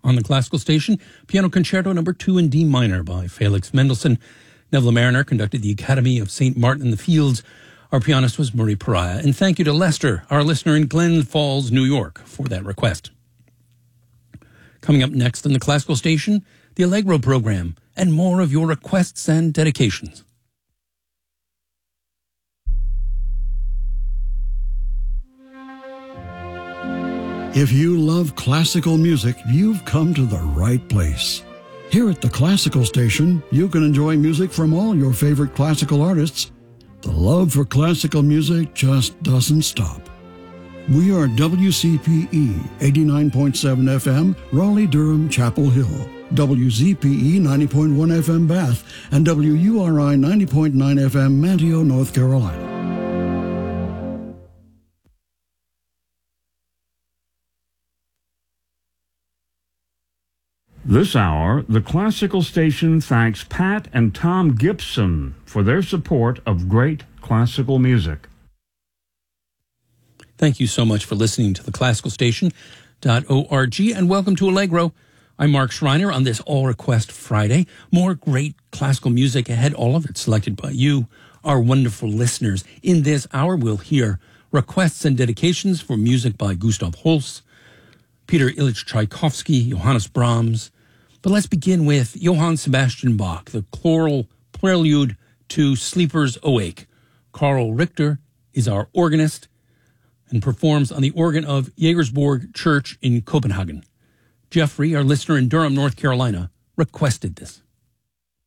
On the classical station, Piano Concerto No. 2 in D minor by Felix Mendelssohn. Neville Mariner conducted the Academy of St. Martin in the Fields. Our pianist was Murray Pariah. And thank you to Lester, our listener in Glens Falls, New York, for that request. Coming up next on the classical station, the Allegro program, and more of your requests and dedications. If you love classical music, you've come to the right place. Here at the Classical Station, you can enjoy music from all your favorite classical artists. The love for classical music just doesn't stop. We are WCPE 89.7 FM, Raleigh-Durham, Chapel Hill, WZPE 90.1 FM, Bath, and WURI 90.9 FM, Manteo, North Carolina. This hour, the Classical Station thanks Pat and Tom Gibson for their support of great classical music. Thank you so much for listening to the classicalstation.org, and welcome to Allegro. I'm Mark Schreiner on this All Request Friday. More great classical music ahead, all of it selected by you, our wonderful listeners. In this hour, we'll hear requests and dedications for music by Gustav Holst, Peter Ilyich Tchaikovsky, Johannes Brahms. But let's begin with Johann Sebastian Bach, the choral prelude to Sleepers Awake. Carl Richter is our organist and performs on the organ of Jägersborg Church in Copenhagen. Jeffrey, our listener in Durham, North Carolina, requested this.